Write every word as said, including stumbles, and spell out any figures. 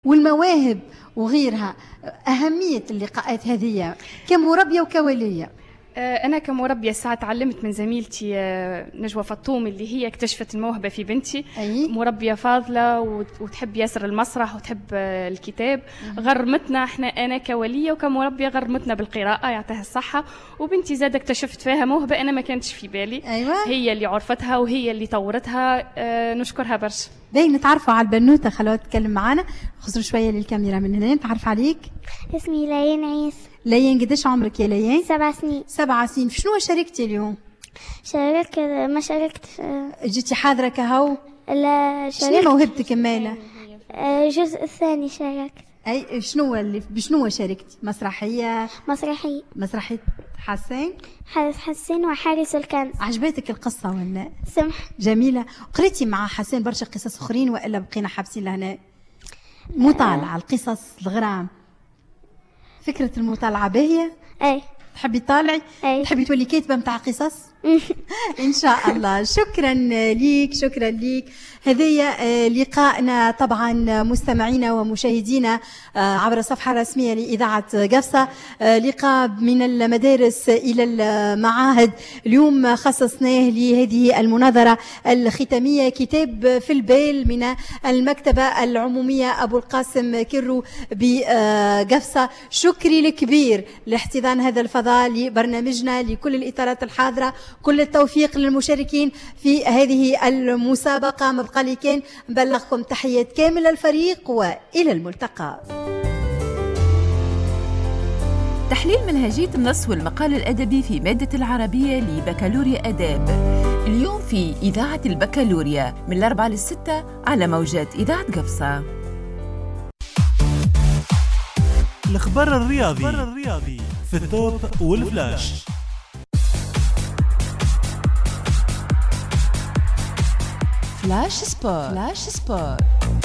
والمواهب وغيرها. أهمية اللقاءات هذه كمربية وكولية. أنا كمربية ساعة تعلمت من زميلتي نجوى فطوم اللي هي اكتشفت الموهبة في بنتي. أي. مربية فاضلة وتحب ياسر المسرح وتحب الكتاب. غرمتنا احنا أنا كولية وكمربية غرمتنا بالقراءة يعطيها الصحة، وبنتي زاد اكتشفت فيها موهبة أنا ما كانتش في بالي. أيوة. هي اللي عرفتها وهي اللي طورتها. أه نشكرها برشا. باين نتعرفوا على البنوتة. خلوها تتكلم معنا. خسروا شوية للكاميرا من هنا. نتعرف عليك. اسمي ليان عيسى. ليان قديش عمرك يا ليان؟ سبع سنين. سبع سنين. في شنو شاركتي اليوم؟ شاركت ما شاركت جيتي حاضرة كهو؟ لا شاركت. شنو موهبتك ماله؟ الجزء الثاني شاركت. أي شنو اللي بشنو شاركتي؟ مسرحية؟ مسرحية. مسرحية حسين؟ حارس حسين وحارس الكنز. عجبتك القصة ولا؟ سمح. جميلة. قريتي مع حسين برشا قصص أخرين وإلا بقينا حابسين لهنا؟ مطالعة القصص الغرام. فكرة المطالعة باهية؟ أي. تحبي تطالعي؟ أي. تحبي تولي كاتبة متاع قصص؟ إن شاء الله. شكرا ليك. شكرا ليك. هذه لقائنا طبعا مستمعينا ومشاهدينا عبر الصفحة الرسمية لإذاعة قفصة. لقاء من المدارس إلى المعاهد. اليوم خصصناه لهذه المناظرة الختامية كتاب في البال من المكتبة العمومية أبو القاسم كرو بقفصة. شكري الكبير لاحتضان هذا الفضاء لبرنامجنا لكل الإطارات الحاضرة. كل التوفيق للمشاركين في هذه المسابقة. مبقى لي كان نبلغكم تحيات كامل الفريق وإلى الملتقى. تحليل منهجية النص والمقال الأدبي في مادة العربية لبكالوريا آداب اليوم في إذاعة البكالوريا من الأربعة للستة على موجات إذاعة قفصة. الأخبار الرياضي في التوب والفلاش. فلاش سبور. فلاش سبور.